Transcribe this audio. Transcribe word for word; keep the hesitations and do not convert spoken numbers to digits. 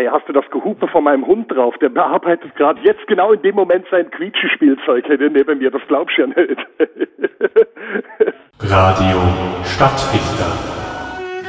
hast du das Gehupe von meinem Hund drauf? Der bearbeitet gerade jetzt genau in dem Moment sein Quietschespielzeug neben mir. Das glaubst du ja nicht. Radio Stadtfilter.